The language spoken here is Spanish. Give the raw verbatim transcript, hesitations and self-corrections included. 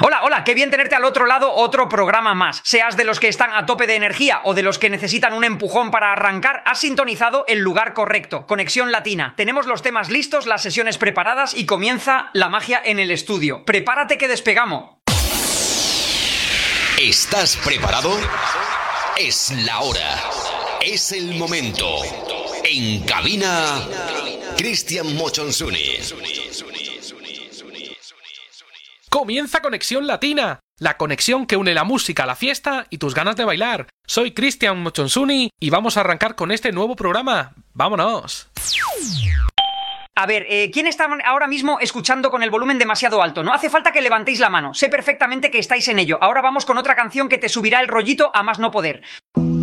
Hola, hola, qué bien tenerte al otro lado, otro programa más. Seas de los que están a tope de energía o de los que necesitan un empujón para arrancar, has sintonizado el lugar correcto. Conexión Latina. Tenemos los temas listos, las sesiones preparadas y comienza la magia en el estudio. Prepárate que despegamos. ¿Estás preparado? Es la hora. Es el momento. En cabina, Cristian Mochonsuni. Comienza Conexión Latina, la conexión que une la música a la fiesta y tus ganas de bailar. Soy Cristian Mochonsuni y vamos a arrancar con este nuevo programa. ¡Vámonos! A ver, eh, ¿quién está ahora mismo escuchando con el volumen demasiado alto? No hace falta que levantéis la mano, sé perfectamente que estáis en ello. Ahora vamos con otra canción que te subirá el rollito a más no poder.